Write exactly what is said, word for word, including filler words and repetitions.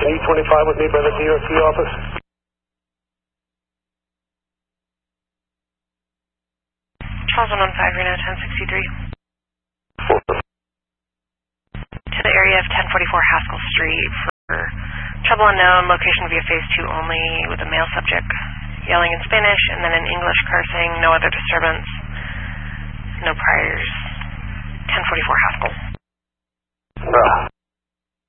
eight twenty-five with me by the D O T office. Charles one one five, Reno ten sixty-three. To the area of ten forty-four Haskell Street for trouble unknown, location via phase two only with a male subject yelling in Spanish and then in English cursing, no other disturbance, no priors. ten forty-four Haskell. Uh.